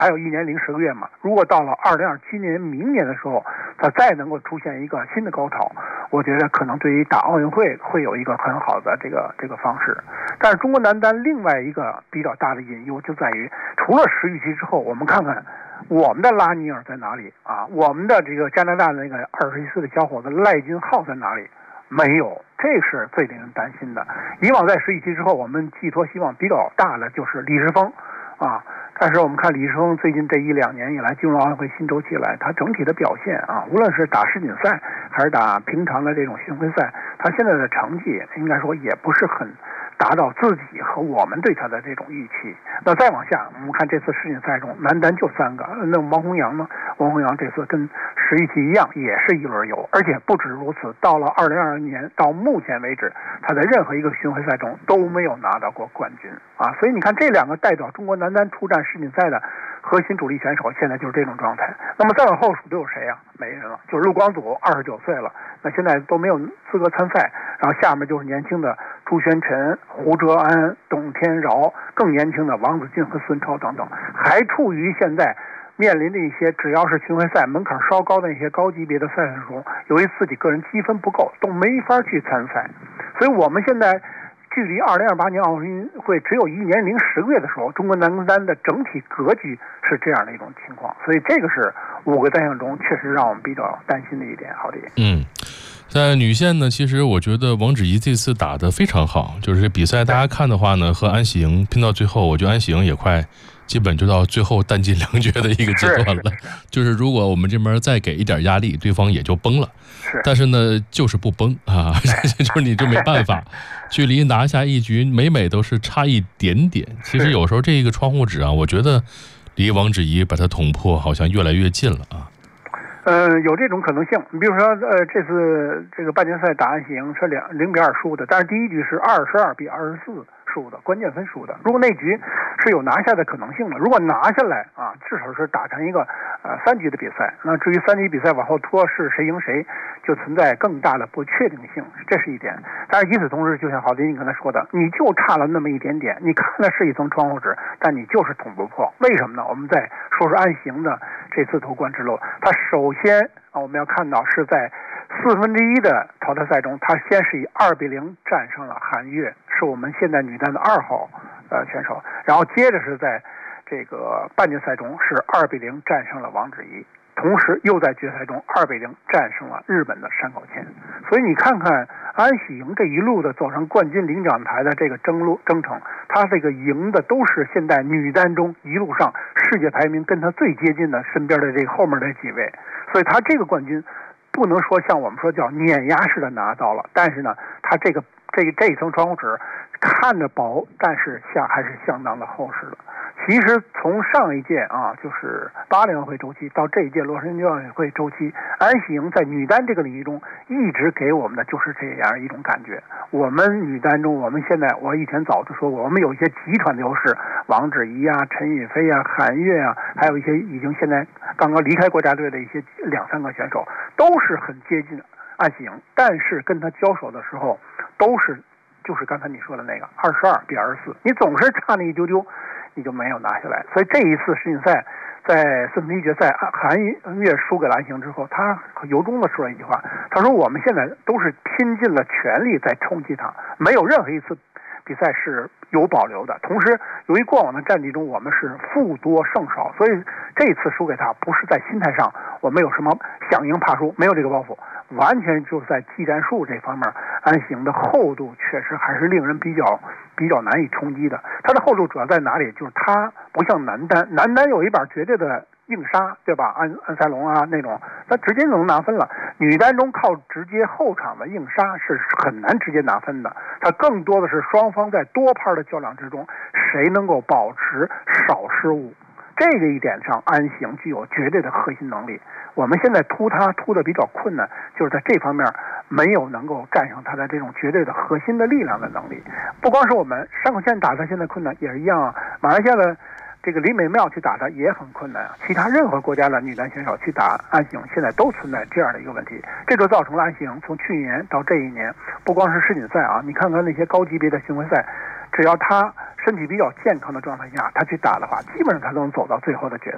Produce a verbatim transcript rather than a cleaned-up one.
还有一年零十个月嘛。如果到了二零二七年明年的时候，他再能够出现一个新的高潮，我觉得可能对于打奥运会会有一个很好的这个这个方式。但是中国男单另外一个比较大的隐忧就在于，除了石宇奇之后，我们看看我们的拉尼尔在哪里啊？我们的这个加拿大的那个二十一岁的小伙子赖金浩在哪里？没有，这是最令人担心的。以往在石宇奇之后，我们寄托希望比较大的就是李世峰啊。但是我们看李世峰最近这一两年以来进入奥运会新周期来，他整体的表现啊，无论是打世锦赛还是打平常的这种巡回赛，他现在的成绩应该说也不是很达到自己和我们对他的这种预期。那再往下，我们看这次世锦赛中，男单就三个，那王洪洋呢？王洪洋这次跟石宇奇一样，也是一轮游，而且不止如此，到了二零二零年到目前为止，他在任何一个巡回赛中都没有拿到过冠军啊！所以你看，这两个代表中国男单出战世锦赛的核心主力选手，现在就是这种状态。那么再往后数都有谁啊？没人了，就是陆光祖，二十九岁了，那现在都没有资格参赛。然后下面就是年轻的朱轩晨、胡哲安、董天饶，更年轻的王子俊和孙超等等，还处于现在面临的一些只要是巡回赛门槛稍高的一些高级别的赛事中，由于自己个人积分不够，都没法去参赛。所以我们现在距离二零二八年奥运会只有一年零十个月的时候，中国男单的整体格局是这样的一种情况，所以这个是五个单项中确实让我们比较担心的一点。好的， 嗯。在女线呢，其实我觉得王芷怡这次打得非常好，就是比赛大家看的话呢，和安喜莹拼到最后，我觉得安喜莹也快基本就到最后弹尽粮绝的一个阶段了。就是如果我们这边再给一点压力，对方也就崩了。 是， 但是呢，就是不崩啊，就是你就没办法，距离拿下一局每每都是差一点点。其实有时候这个窗户纸啊，我觉得离王芷怡把它捅破好像越来越近了啊。 呃，有这种可能性。你比如说，呃，这次这个半决赛打安喜莹是两零比二输的，但是第一局是二十二比二十四输的，关键分输的。如果那局是有拿下的可能性的，如果拿下来啊，至少是打成一个呃三局的比赛。那至于三局比赛往后拖是谁赢谁，就存在更大的不确定性，这是一点。但是与此同时，就像郝林你刚才说的，你就差了那么一点点，你看的是一层窗户纸，但你就是捅不破。为什么呢？我们再说说安喜莹的这次夺冠之路，他首先啊，我们要看到是在四分之一的淘汰赛中，他先是以二比零战胜了韩悦，是我们现在女单的二号呃选手，然后接着是在这个半决赛中是二比零战胜了王芷怡，同时又在决赛中二比零战胜了日本的山口茜。所以你看看安喜莹这一路的走上冠军领奖台的这个征路征程，她这个赢的都是现在女单中一路上世界排名跟她最接近的身边的这个后面的几位，所以她这个冠军不能说像我们说叫碾压式的拿到了，但是呢，她这个这这一层窗户纸看着薄，但是下还是相当的厚实的。其实从上一届啊，就是巴黎奥运会周期到这一届洛杉矶奥运会周期，安喜莹在女单这个领域中一直给我们的就是这样一种感觉。我们女单中，我们现在我以前早就说过，我们有一些集团的优势，王芷怡啊、陈雨菲啊、韩悦啊，还有一些已经现在刚刚离开国家队的一些两三个选手，都是很接近安喜莹，但是跟他交手的时候，都是就是刚才你说的那个二十二比二十四，你总是差那一丢丢。你就没有拿下来，所以这一次世锦赛在四分之一决赛韩悦输给了安喜莹之后，他由衷的说了一句话，他说我们现在都是拼尽了全力在冲击他，没有任何一次比赛是有保留的。同时由于过往的战绩中我们是负多胜少，所以这一次输给他不是在心态上我们有什么想赢怕输，没有这个包袱，完全就是在技战术这方面，安喜莹的厚度确实还是令人比较比较难以冲击的。它的厚度主要在哪里？就是它不像男单，男单有一把绝对的硬杀，对吧？安安塞龙啊那种，它直接能拿分了。女单中靠直接后场的硬杀是很难直接拿分的，它更多的是双方在多拍的较量之中，谁能够保持少失误。这个一点上，安喜莹具有绝对的核心能力。我们现在突他突的比较困难，就是在这方面没有能够战胜他的这种绝对的核心的力量的能力。不光是我们山口茜打他现在困难也是一样啊，马来西亚的这个李美妙去打他也很困难啊。其他任何国家的女单选手去打安喜莹，现在都存在这样的一个问题，这就造成了安喜莹从去年到这一年，不光是世锦赛啊，你看看那些高级别的巡回赛，只要他身体比较健康的状态下，他去打的话，基本上他都能走到最后的决赛。